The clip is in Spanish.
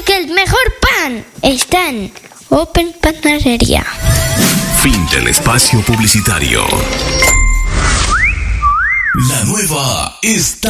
que el mejor pan está en Open Panadería. Fin del espacio publicitario. La nueva está